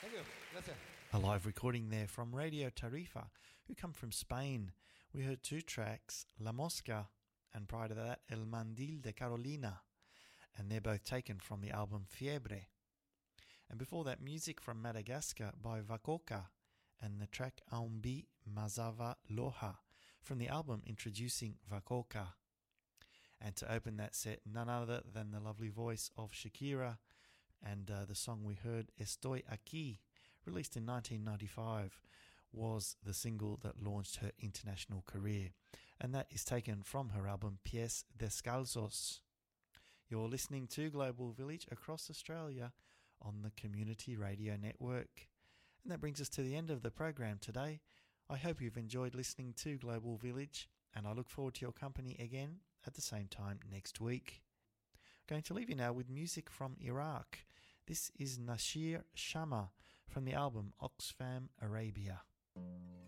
Thank you. Gracias. A live recording there from Radio Tarifa, who come from Spain. We heard two tracks, La Mosca, and prior to that, El Mandil de Carolina. And they're both taken from the album Fiebre. And before that, music from Madagascar by Vakoka, and the track Aumbi Mazava Loha, from the album introducing Vakoka. And to open that set, none other than the lovely voice of Shakira, and the song we heard, Estoy Aquí, released in 1995, was the single that launched her international career. And that is taken from her album Pies Descalzos. You're listening to Global Village across Australia on the Community Radio Network. And that brings us to the end of the program today. I hope you've enjoyed listening to Global Village, and I look forward to your company again at the same time next week. Going to leave you now with music from Iraq. This is Nasir Shama from the album Oxfam Arabia.